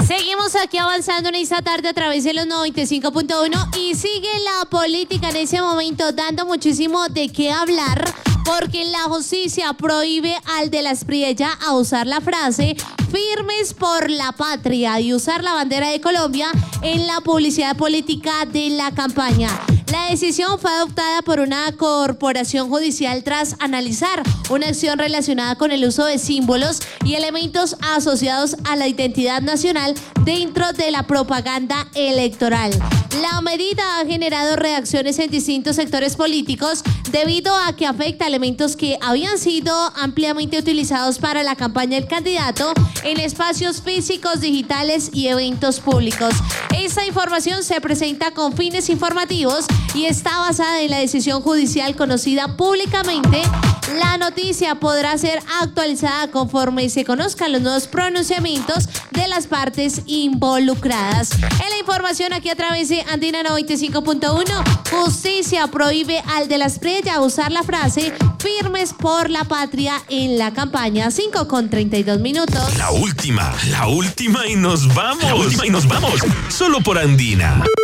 Seguimos aquí avanzando en esta tarde a través de los 95.1 y sigue la política en ese momento dando muchísimo de qué hablar porque la justicia prohíbe al de la Espriella a usar la frase "firmes por la patria" y usar la bandera de Colombia en la publicidad política de la campaña. La decisión fue adoptada por una corporación judicial tras analizar una acción relacionada con el uso de símbolos y elementos asociados a la identidad nacional dentro de la propaganda electoral. La medida ha generado reacciones en distintos sectores políticos debido a que afecta elementos que habían sido ampliamente utilizados para la campaña del candidato en espacios físicos, digitales y eventos públicos. Esta información se presenta con fines informativos y está basada en la decisión judicial conocida públicamente. La noticia podrá ser actualizada conforme se conozcan los nuevos pronunciamientos de las partes involucradas. En la información aquí a través de Andina 95.1, justicia prohíbe al de la Espriella usar la frase "firmes por la patria" en la campaña. 5:32. La última y nos vamos. Solo por Andina.